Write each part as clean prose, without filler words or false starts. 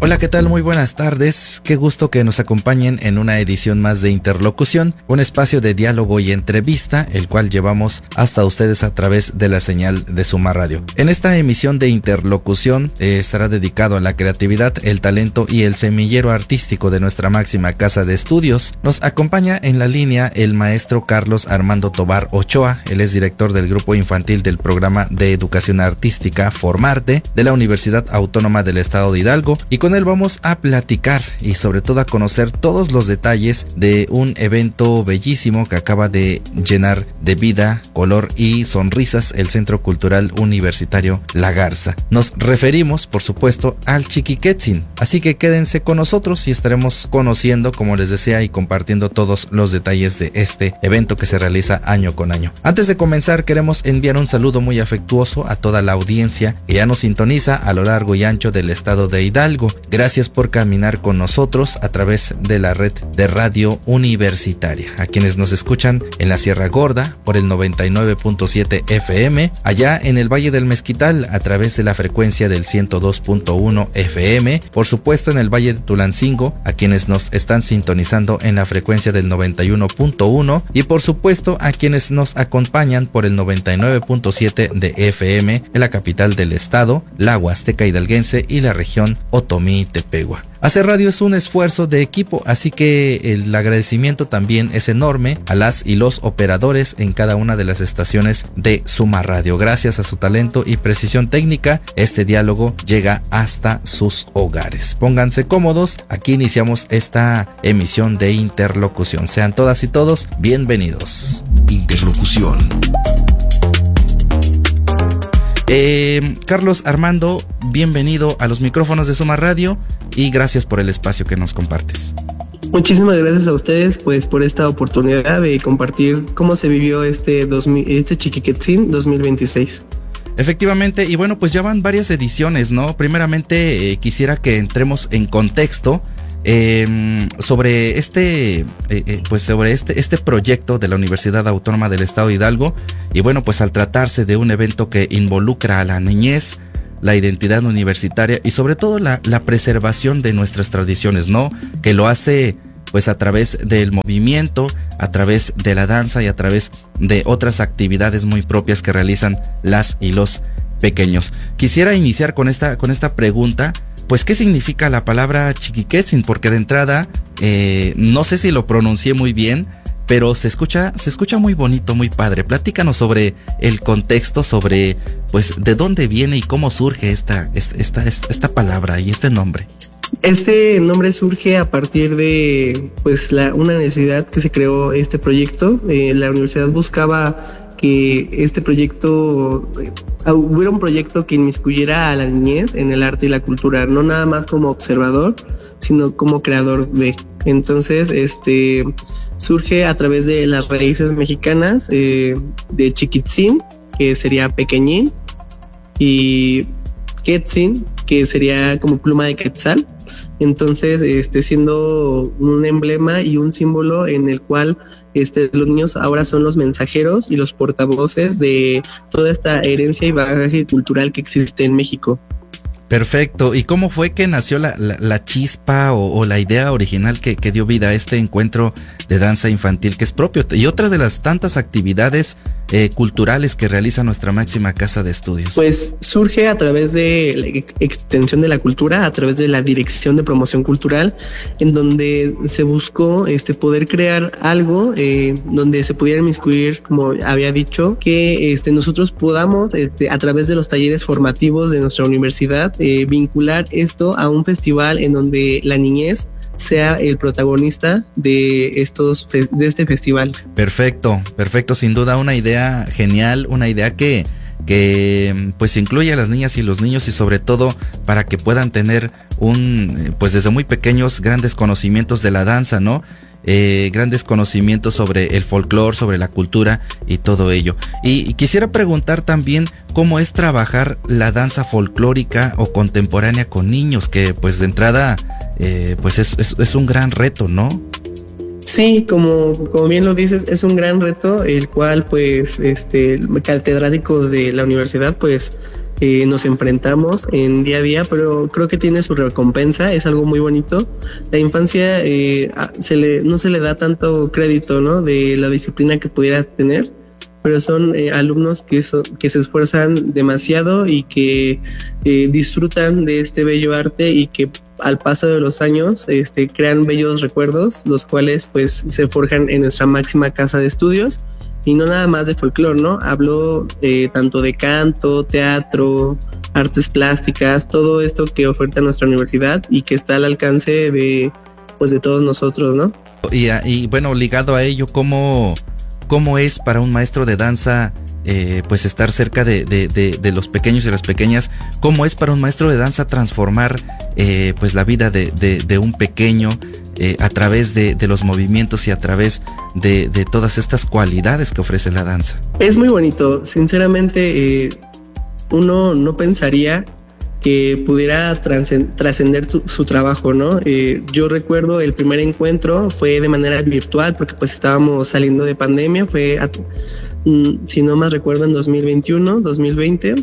Hola, ¿qué tal? Muy buenas tardes. Qué gusto que nos acompañen en una edición más de Interlocución, un espacio de diálogo y entrevista, el cual llevamos hasta ustedes a través de la señal de Suma Radio. En esta emisión de Interlocución estará dedicado a la creatividad, el talento y el semillero artístico de nuestra máxima casa de estudios. Nos acompaña en la línea el maestro Carlos Armando Tobar Ochoa. Él es director del grupo infantil del programa de educación artística Formarte de la Universidad Autónoma del Estado de Hidalgo, y con él vamos a platicar y sobre todo a conocer todos los detalles de un evento bellísimo que acaba de llenar de vida, color y sonrisas el Centro Cultural Universitario La Garza. Nos referimos, por supuesto, al Chiquiquetzin, así que quédense con nosotros y estaremos conociendo, como les decía, y compartiendo todos los detalles de este evento que se realiza año con año. Antes de comenzar, queremos enviar un saludo muy afectuoso a toda la audiencia que ya nos sintoniza a lo largo y ancho del estado de Hidalgo. Gracias por caminar con nosotros a través de la red de radio universitaria. A quienes nos escuchan en la Sierra Gorda por el 99.7 FM, allá en el Valle del Mezquital a través de la frecuencia del 102.1 FM, por supuesto en el Valle de Tulancingo, a quienes nos están sintonizando en la frecuencia del 91.1 y por supuesto a quienes nos acompañan por el 99.7 de FM en la capital del estado, la Huasteca Hidalguense y la región Otomí y Tepehua. Hacer radio es un esfuerzo de equipo, así que el agradecimiento también es enorme a las y los operadores en cada una de las estaciones de Suma Radio. Gracias a su talento y precisión técnica, este diálogo llega hasta sus hogares. Pónganse cómodos, aquí iniciamos esta emisión de Interlocución. Sean todas y todos bienvenidos. Interlocución. Carlos Armando, bienvenido a los micrófonos de Suma Radio y gracias por el espacio que nos compartes. Muchísimas gracias a ustedes pues por esta oportunidad de compartir cómo se vivió este Chiquiquetzin 2026. Efectivamente, y bueno, pues ya van varias ediciones, ¿no? Primeramente quisiera que entremos en contexto sobre este proyecto de la Universidad Autónoma del Estado de Hidalgo. Y bueno, pues al tratarse de un evento que involucra a la niñez, la identidad universitaria y sobre todo la preservación de nuestras tradiciones, ¿no? Que lo hace pues a través del movimiento, a través de la danza y a través de otras actividades muy propias que realizan las y los pequeños. Quisiera iniciar con esta pregunta. Pues, ¿qué significa la palabra Chiquiquetzin? Porque de entrada, no sé si lo pronuncié muy bien, pero se escucha muy bonito, muy padre. Platícanos sobre el contexto, sobre, pues, de dónde viene y cómo surge esta palabra y este nombre. Este nombre surge a partir de, pues, una necesidad que se creó este proyecto. La universidad buscaba que este proyecto, hubiera un proyecto que inmiscuyera a la niñez en el arte y la cultura, no nada más como observador, sino como creador de. Entonces, surge a través de las raíces mexicanas de Chiquitzin, que sería pequeñín, y Quetzin, que sería como pluma de quetzal. Entonces, siendo un emblema y un símbolo en el cual los niños ahora son los mensajeros y los portavoces de toda esta herencia y bagaje cultural que existe en México. Perfecto. ¿Y cómo fue que nació la chispa o la idea original que dio vida a este encuentro de danza infantil que es propio y otra de las tantas actividades culturales que realiza nuestra máxima casa de estudios? Pues surge a través de la extensión de la cultura, a través de la Dirección de Promoción Cultural, en donde se buscó poder crear algo donde se pudiera inmiscuir, como había dicho, que nosotros podamos a través de los talleres formativos de nuestra universidad vincular esto a un festival en donde la niñez sea el protagonista de este festival. Perfecto, sin duda una idea genial, una idea que pues incluye a las niñas y los niños y sobre todo para que puedan tener pues desde muy pequeños grandes conocimientos de la danza, ¿no? Grandes conocimientos sobre el folclore, sobre la cultura y todo ello. Y quisiera preguntar también cómo es trabajar la danza folclórica o contemporánea con niños, que pues de entrada pues es un gran reto, ¿no? Sí, como bien lo dices, es un gran reto, el cual pues catedráticos de la universidad pues nos enfrentamos en día a día, pero creo que tiene su recompensa, es algo muy bonito. La infancia no se le da tanto crédito, ¿no? De la disciplina que pudiera tener, pero son alumnos que se esfuerzan demasiado y que disfrutan de este bello arte y que al paso de los años crean bellos recuerdos, los cuales pues se forjan en nuestra máxima casa de estudios. Y no nada más de folclore, ¿no? Hablo tanto de canto, teatro, artes plásticas, todo esto que oferta nuestra universidad y que está al alcance de todos nosotros, ¿no? Y bueno, ligado a ello, ¿cómo es para un maestro de danza pues estar cerca de los pequeños y las pequeñas? ¿Cómo es para un maestro de danza transformar pues la vida de un pequeño a través de los movimientos y a través de todas estas cualidades que ofrece la danza? Es muy bonito, sinceramente. Uno no pensaría que pudiera trascender su trabajo, ¿no? Yo recuerdo el primer encuentro fue de manera virtual porque pues estábamos saliendo de pandemia, fue si no más recuerdo en 2020,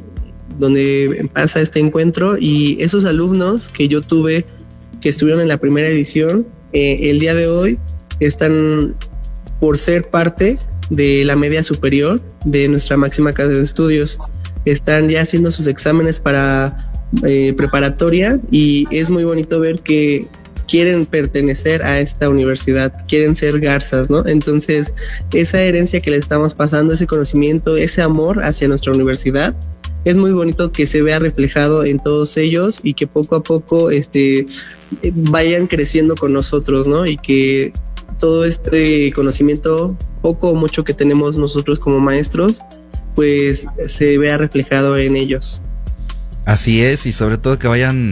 donde pasa este encuentro, y esos alumnos que yo tuve que estuvieron en la primera edición, el día de hoy están por ser parte de la media superior de nuestra máxima casa de estudios. Están ya haciendo sus exámenes para preparatoria, y es muy bonito ver que quieren pertenecer a esta universidad, quieren ser garzas, ¿no? Entonces, esa herencia que le estamos pasando, ese conocimiento, ese amor hacia nuestra universidad, es muy bonito que se vea reflejado en todos ellos y que poco a poco vayan creciendo con nosotros, ¿no? Y que todo este conocimiento, poco o mucho que tenemos nosotros como maestros, pues se vea reflejado en ellos. Así es, y sobre todo que vayan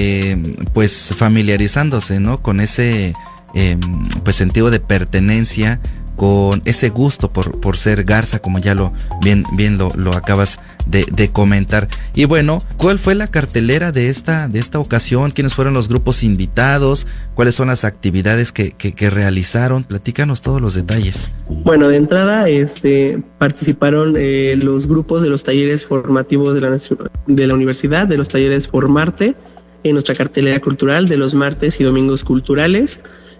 pues familiarizándose, ¿no? Con ese pues sentido de pertenencia, con ese gusto por ser garza, como ya bien lo acabas de comentar. Y bueno, ¿cuál fue la cartelera de esta ocasión? ¿Quiénes fueron los grupos invitados? ¿Cuáles son las actividades que realizaron? Platícanos todos los detalles. Bueno, de entrada participaron los grupos de los talleres formativos de la universidad, de los talleres Formarte, en nuestra cartelera cultural de los martes y domingos culturales.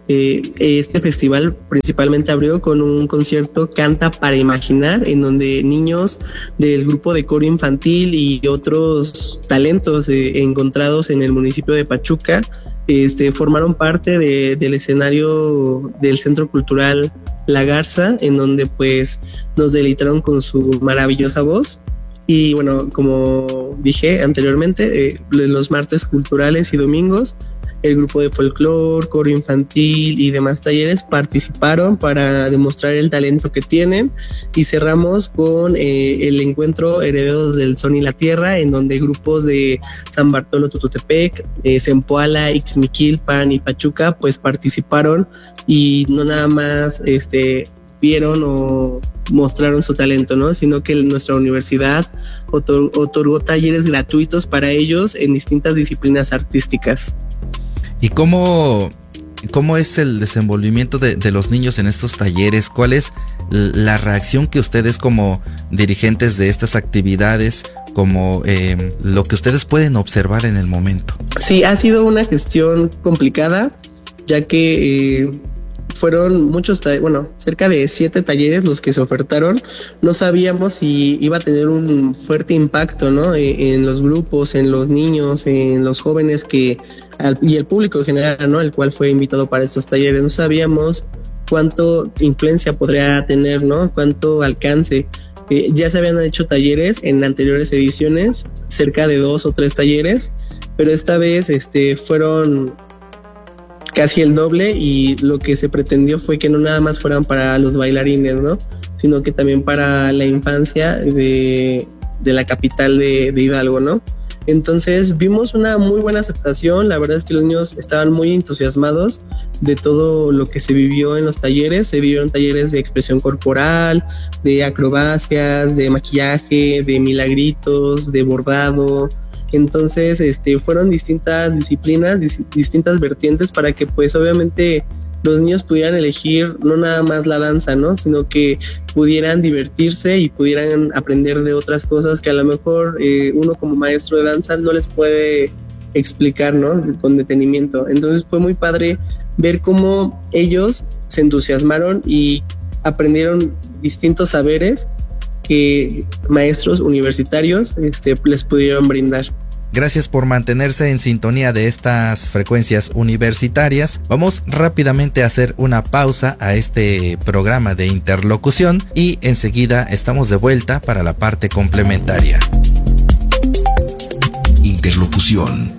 Este festival principalmente abrió con un concierto Canta para Imaginar, en donde niños del grupo de coro infantil y otros talentos encontrados en el municipio de Pachuca formaron parte del escenario del Centro Cultural La Garza, en donde pues nos deleitaron con su maravillosa voz. Y bueno, como dije anteriormente, los martes culturales y domingos, el grupo de folclore, coro infantil y demás talleres participaron para demostrar el talento que tienen, y cerramos con el encuentro Herederos del Son y la Tierra, en donde grupos de San Bartolo Tututepec, Zempoala, Ixmiquilpan y Pachuca pues participaron, y no nada más vieron o mostraron su talento, ¿no? Sino que nuestra universidad otorgó talleres gratuitos para ellos en distintas disciplinas artísticas. ¿Y cómo es el desenvolvimiento de los niños en estos talleres? ¿Cuál es la reacción que ustedes como dirigentes de estas actividades, como lo que ustedes pueden observar en el momento? Sí, ha sido una gestión complicada, ya que fueron muchos, cerca de 7 talleres los que se ofertaron. No sabíamos si iba a tener un fuerte impacto, ¿no? En los grupos, en los niños, en los jóvenes y el público en general, ¿no? El cual fue invitado para estos talleres. No sabíamos cuánto influencia podría tener, ¿no? Cuánto alcance. Ya se habían hecho talleres en anteriores ediciones, cerca de 2 o 3 talleres, pero esta vez fueron casi el doble, y lo que se pretendió fue que no nada más fueran para los bailarines, ¿no? Sino que también para la infancia de la capital de Hidalgo, ¿no? Entonces vimos una muy buena aceptación. La verdad es que los niños estaban muy entusiasmados de todo lo que se vivió en los talleres. Se vivieron talleres de expresión corporal, de acrobacias, de maquillaje, de milagritos, de bordado. Entonces fueron distintas disciplinas, distintas vertientes, para que pues obviamente los niños pudieran elegir no nada más la danza, ¿no? Sino que pudieran divertirse y pudieran aprender de otras cosas que a lo mejor uno como maestro de danza no les puede explicar, ¿no? Con detenimiento. Entonces fue muy padre ver cómo ellos se entusiasmaron y aprendieron distintos saberes que maestros universitarios les pudieron brindar. Gracias por mantenerse en sintonía de estas frecuencias universitarias. Vamos rápidamente a hacer una pausa a este programa de interlocución y enseguida estamos de vuelta para la parte complementaria. Interlocución.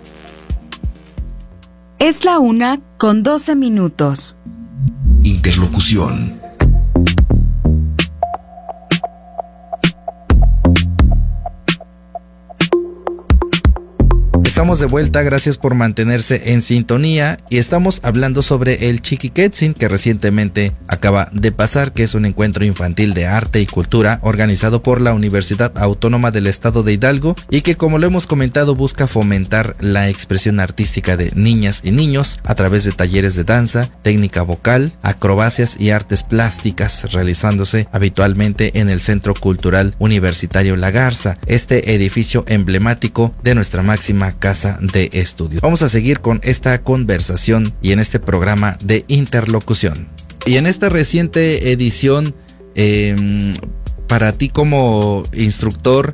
Es la 1:12. Interlocución. Estamos de vuelta, gracias por mantenerse en sintonía y estamos hablando sobre el Chiquiquetzin que recientemente acaba de pasar, que es un encuentro infantil de arte y cultura organizado por la Universidad Autónoma del Estado de Hidalgo y que, como lo hemos comentado, busca fomentar la expresión artística de niñas y niños a través de talleres de danza, técnica vocal, acrobacias y artes plásticas, realizándose habitualmente en el Centro Cultural Universitario La Garza, este edificio emblemático de nuestra máxima casa de estudio. Vamos a seguir con esta conversación y en este programa de interlocución. Y en esta reciente edición, para ti como instructor,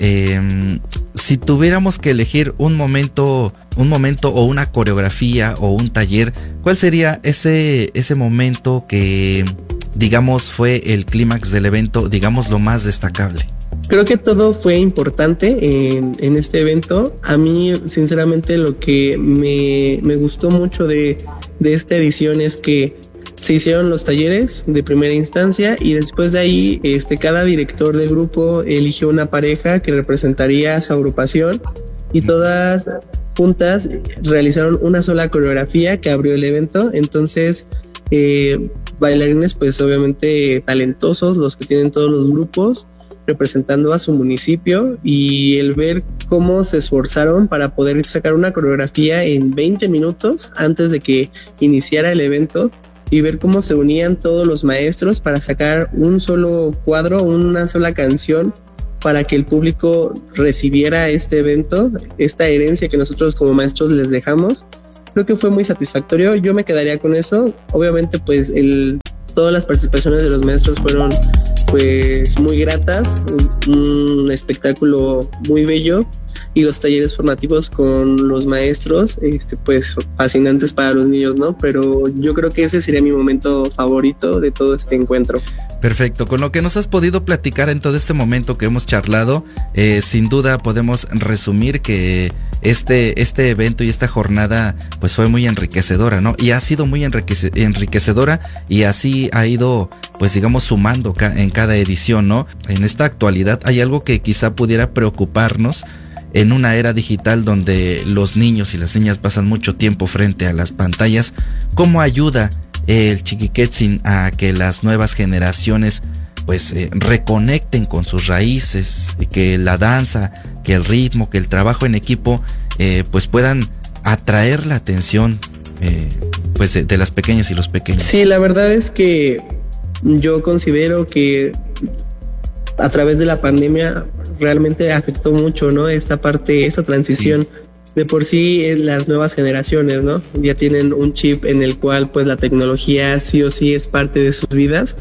si tuviéramos que elegir un momento o una coreografía o un taller, ¿cuál sería ese momento que, digamos, fue el clímax del evento, digamos, lo más destacable? Creo que todo fue importante en este evento. A mí, sinceramente, lo que me gustó mucho de esta edición es que se hicieron los talleres de primera instancia y después de ahí cada director del grupo eligió una pareja que representaría a su agrupación y todas juntas realizaron una sola coreografía que abrió el evento. Entonces, bailarines pues obviamente talentosos, los que tienen todos los grupos, representando a su municipio, y el ver cómo se esforzaron para poder sacar una coreografía en 20 minutos antes de que iniciara el evento y ver cómo se unían todos los maestros para sacar un solo cuadro, una sola canción para que el público recibiera este evento, esta herencia que nosotros como maestros les dejamos. Creo que fue muy satisfactorio, yo me quedaría con eso. Obviamente pues todas las participaciones de los maestros fueron pues muy gratas, un espectáculo muy bello, y los talleres formativos con los maestros pues fascinantes para los niños, ¿no? Pero yo creo que ese sería mi momento favorito de todo este encuentro. Perfecto, con lo que nos has podido platicar en todo este momento que hemos charlado, sin duda podemos resumir que este evento y esta jornada pues fue muy enriquecedora, ¿no? Y ha sido muy enriquecedora y así ha ido pues digamos sumando en cada edición, ¿no? En esta actualidad hay algo que quizá pudiera preocuparnos en una era digital donde los niños y las niñas pasan mucho tiempo frente a las pantallas. ¿Cómo ayuda el Chiquiquetzin a que las nuevas generaciones pues reconecten con sus raíces, y que la danza, que el ritmo, que el trabajo en equipo pues puedan atraer la atención pues de las pequeñas y los pequeños? Sí, la verdad es que yo considero que a través de la pandemia realmente afectó mucho, ¿no? Esta parte, esta transición. Sí. De por sí las nuevas generaciones, ¿no? Ya tienen un chip en el cual pues la tecnología sí o sí es parte de sus vidas.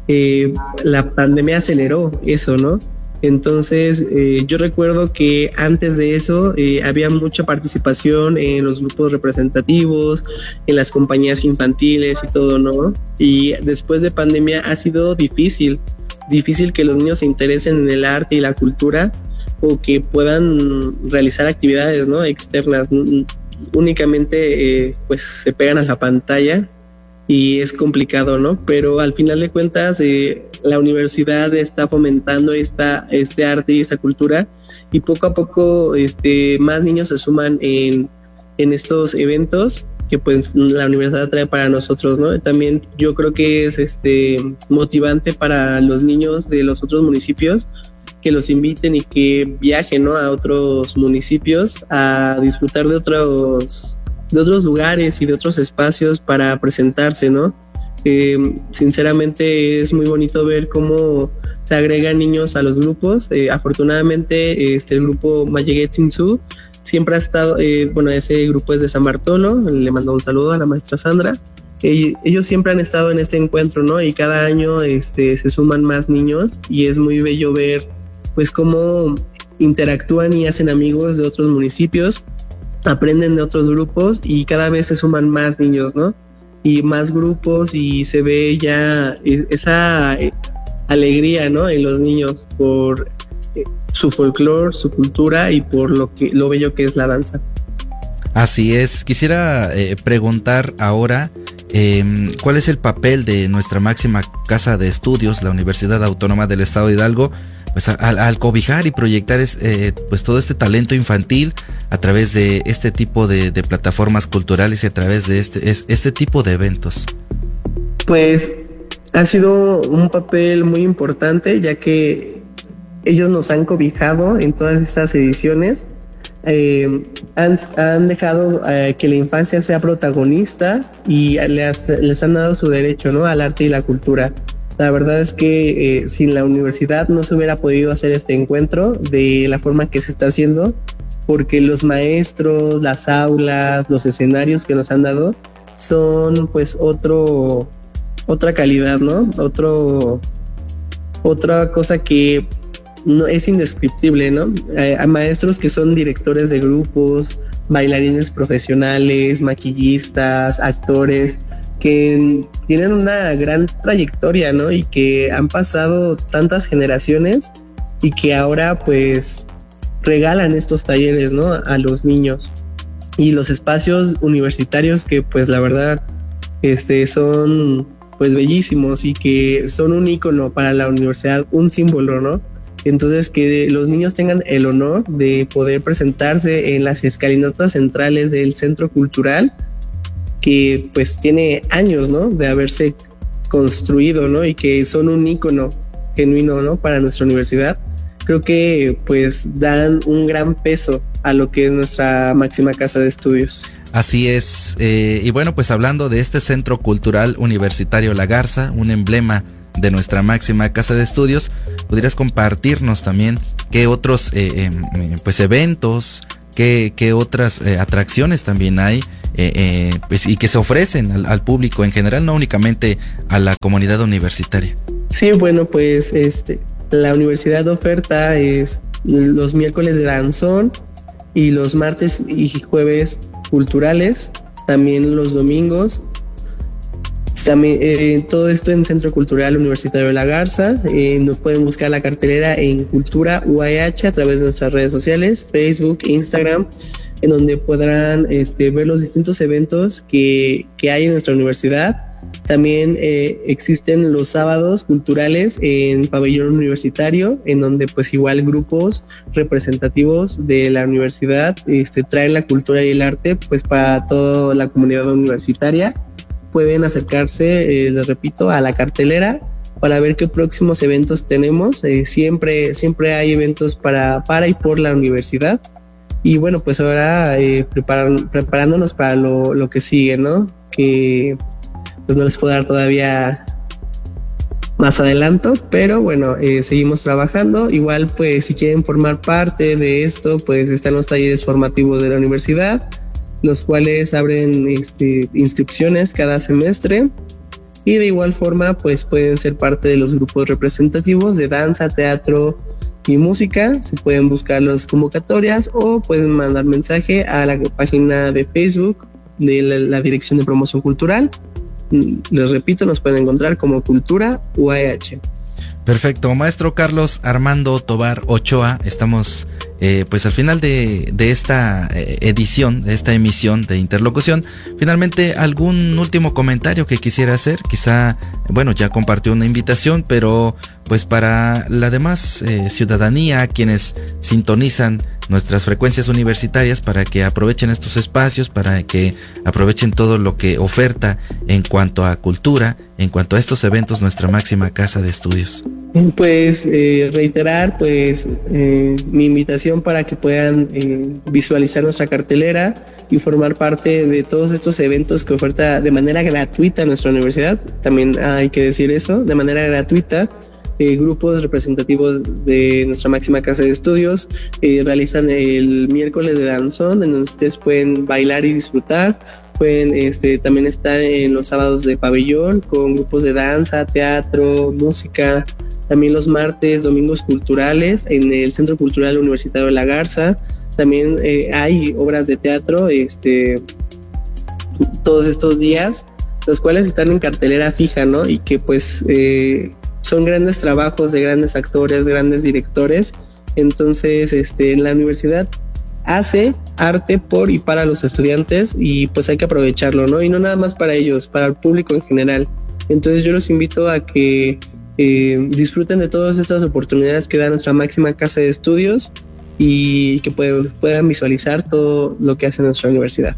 La pandemia aceleró eso, ¿no? Entonces yo recuerdo que antes de eso había mucha participación en los grupos representativos, en las compañías infantiles y todo, ¿no? Y después de pandemia ha sido difícil que los niños se interesen en el arte y la cultura, o que puedan realizar actividades, ¿no? Externas. Únicamente pues se pegan a la pantalla y es complicado, ¿no? Pero al final de cuentas la universidad está fomentando este arte y esta cultura, y poco a poco más niños se suman en estos eventos que pues la universidad trae para nosotros, ¿no? También yo creo que es motivante para los niños de los otros municipios que los inviten y que viajen, ¿no? A otros municipios a disfrutar de otros de otros lugares y de otros espacios para presentarse, ¿no? Sinceramente es muy bonito ver cómo se agregan niños a los grupos. Afortunadamente el grupo Mayegetsinsu siempre ha estado, ese grupo es de San Bartolo, le mando un saludo a la maestra Sandra. Ellos siempre han estado en este encuentro, ¿no? Y cada año se suman más niños y es muy bello ver pues cómo interactúan y hacen amigos de otros municipios, aprenden de otros grupos y cada vez se suman más niños, ¿no? Y más grupos y se ve ya esa alegría, ¿no? En los niños por su folclore, su cultura y por lo bello que es la danza. Así es. Quisiera preguntar ahora ¿cuál es el papel de nuestra máxima casa de estudios, la Universidad Autónoma del Estado de Hidalgo, pues al cobijar y proyectar pues todo este talento infantil a través de este tipo de plataformas culturales y a través de este tipo de eventos? Pues ha sido un papel muy importante, ya que ellos nos han cobijado en todas estas ediciones. Han dejado que la infancia sea protagonista y les han dado su derecho, ¿no?, al arte y la cultura. La verdad es que sin la universidad no se hubiera podido hacer este encuentro de la forma que se está haciendo, porque los maestros, las aulas, los escenarios que nos han dado son pues otra calidad, ¿no? Otra cosa que no es indescriptible, ¿no? Hay maestros que son directores de grupos, bailarines profesionales, maquillistas, actores, que tienen una gran trayectoria, ¿no? Y que han pasado tantas generaciones y que ahora pues regalan estos talleres, ¿no?, a los niños. Y los espacios universitarios que pues la verdad son pues bellísimos y que son un ícono para la universidad, un símbolo, ¿no? Entonces que los niños tengan el honor de poder presentarse en las escalinatas centrales del Centro Cultural, que pues tiene años, ¿no?, de haberse construido, ¿no?, y que son un ícono genuino, ¿no?, para nuestra universidad. Creo que pues dan un gran peso a lo que es nuestra máxima casa de estudios. Así es, y bueno, pues hablando de este Centro Cultural Universitario La Garza, un emblema de nuestra máxima casa de estudios, ¿podrías compartirnos también qué otros pues eventos, qué otras atracciones también hay pues, y que se ofrecen al público en general, no únicamente a la comunidad universitaria? Sí, bueno, pues la universidad oferta los miércoles de danzón y los martes y jueves culturales, también los domingos. También, todo esto en Centro Cultural Universitario de La Garza. Nos pueden buscar la cartelera en Cultura UAH a través de nuestras redes sociales, Facebook, Instagram, en donde podrán ver los distintos eventos que hay en nuestra universidad. También existen los sábados culturales en Pabellón Universitario, en donde pues igual grupos representativos de la universidad traen la cultura y el arte pues para toda la comunidad universitaria. Pueden acercarse, les repito, a la cartelera para ver qué próximos eventos tenemos. Siempre hay eventos para y por la universidad. Y bueno, pues ahora preparándonos para lo que sigue, ¿no? Que pues no les puedo dar todavía más adelanto, pero bueno, seguimos trabajando. Igual pues si quieren formar parte de esto, pues están los talleres formativos de la universidad, los cuales abren inscripciones cada semestre, y de igual forma pues pueden ser parte de los grupos representativos de danza, teatro y música. Se pueden buscar las convocatorias o pueden mandar mensaje a la página de Facebook de la Dirección de Promoción Cultural. Les repito, nos pueden encontrar como Cultura UAH. Perfecto, maestro Carlos Armando Tovar Ochoa, estamos pues al final de esta edición, de esta emisión de Interlocución. Finalmente, ¿algún último comentario que quisiera hacer? Quizá, bueno, ya compartió una invitación, pero pues para la demás ciudadanía, quienes sintonizan nuestras frecuencias universitarias para que aprovechen estos espacios, para que aprovechen todo lo que oferta en cuanto a cultura, en cuanto a estos eventos, nuestra máxima casa de estudios. Pues reiterar mi invitación para que puedan visualizar nuestra cartelera y formar parte de todos estos eventos que oferta de manera gratuita nuestra universidad. También hay que decir eso, de manera gratuita. Grupos representativos de nuestra máxima casa de estudios realizan el miércoles de danzón, en donde ustedes pueden bailar y disfrutar. Pueden también estar en los sábados de pabellón con grupos de danza, teatro, música. También los martes, domingos culturales en el Centro Cultural Universitario de La Garza. También hay obras de teatro todos estos días, los cuales están en cartelera fija, ¿no? Y que pues son grandes trabajos de grandes actores, grandes directores. Entonces, en la universidad hace arte por y para los estudiantes y pues hay que aprovecharlo, ¿no? Y no nada más para ellos, para el público en general. Entonces yo los invito a que disfruten de todas estas oportunidades que da nuestra máxima casa de estudios y que puedan visualizar todo lo que hace nuestra universidad.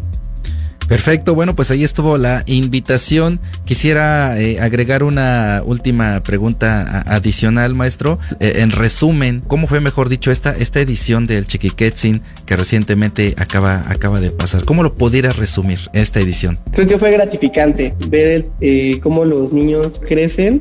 Perfecto, bueno, pues ahí estuvo la invitación. Quisiera agregar una última pregunta adicional, maestro. En resumen, ¿cómo fue, mejor dicho, esta edición del Chiquiquetzin que recientemente acaba de pasar? ¿Cómo lo pudiera resumir esta edición? Creo que fue gratificante ver cómo los niños crecen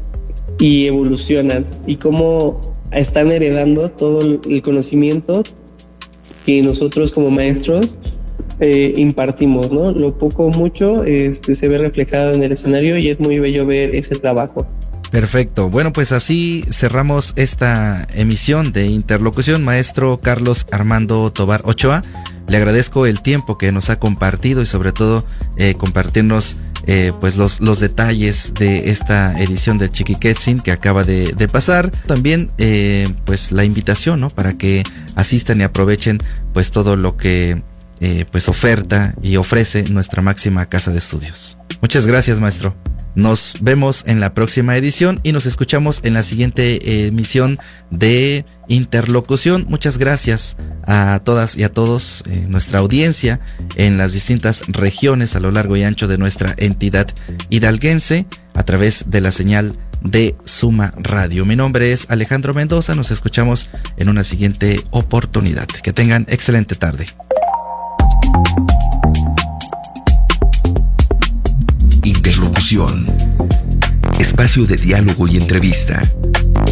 y evolucionan y cómo están heredando todo el conocimiento que nosotros como maestros impartimos, ¿no? Lo poco o mucho se ve reflejado en el escenario y es muy bello ver ese trabajo. Perfecto. Bueno, pues así cerramos esta emisión de Interlocución. Maestro Carlos Armando Tovar Ochoa, le agradezco el tiempo que nos ha compartido y sobre todo compartirnos pues los detalles de esta edición del Chiquiquetzin que acaba de pasar. También pues la invitación, ¿no? Para que asistan y aprovechen pues todo lo que pues oferta y ofrece nuestra máxima casa de estudios. Muchas gracias, maestro. Nos vemos en la próxima edición y nos escuchamos en la siguiente emisión de Interlocución. Muchas gracias a todas y a todos, nuestra audiencia en las distintas regiones a lo largo y ancho de nuestra entidad hidalguense a través de la señal de Suma Radio. Mi nombre es Alejandro Mendoza. Nos escuchamos en una siguiente oportunidad. Que tengan excelente tarde. Interlocución. Espacio de diálogo y entrevista